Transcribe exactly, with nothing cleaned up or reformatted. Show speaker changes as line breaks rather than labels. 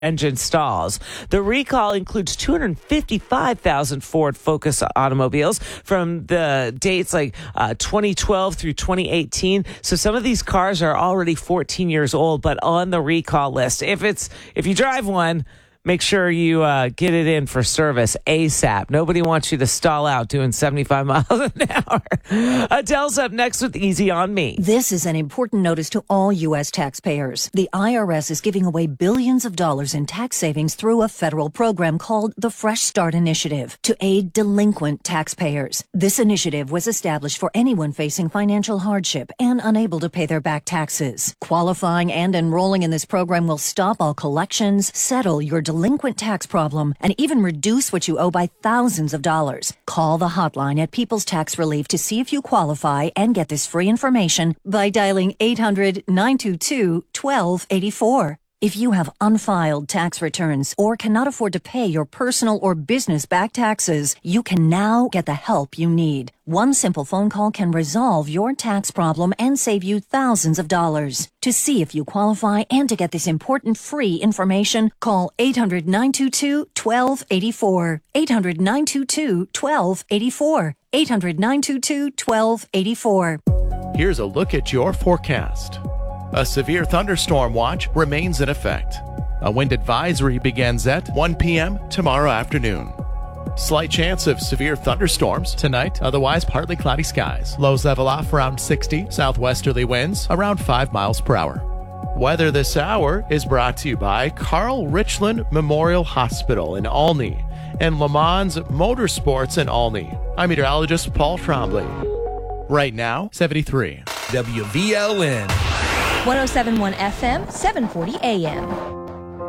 engine stalls. The recall includes two hundred fifty-five thousand Ford Focus automobiles from the dates like uh, twenty twelve through twenty eighteen. So some of these cars are already fourteen years old, but on the recall list. If it's if you drive one, make sure you uh, get it in for service ASAP. Nobody wants you to stall out doing seventy-five miles an hour. Adele's up next with Easy on Me.
This is an important notice to all U S taxpayers. The I R S is giving away billions of dollars in tax savings through a federal program called the Fresh Start Initiative to aid delinquent taxpayers. This initiative was established for anyone facing financial hardship and unable to pay their back taxes. Qualifying and enrolling in this program will stop all collections, settle your delinquent tax problem, and even reduce what you owe by thousands of dollars. Call the hotline at People's Tax Relief to see if you qualify and get this free information by dialing eight hundred, nine two two, one two eight four. If you have unfiled tax returns or cannot afford to pay your personal or business back taxes, you can now get the help you need. One simple phone call can resolve your tax problem and save you thousands of dollars. To see if you qualify and to get this important free information, call eight hundred, nine two two, one two eight four. eight hundred, nine two two, one two eight four. eight hundred, nine two two, one two eight four.
Here's a look at your forecast. A severe thunderstorm watch remains in effect. A wind advisory begins at one p.m. tomorrow afternoon. Slight chance of severe thunderstorms tonight, otherwise partly cloudy skies. Lows level off around sixty, southwesterly winds around five miles per hour. Weather this hour is brought to you by Carl Richland Memorial Hospital in Olney and Le Mans Motorsports in Olney. I'm meteorologist Paul Trombley. Right now, seventy-three.
W V L N.
one oh seven point one F M, seven forty A M.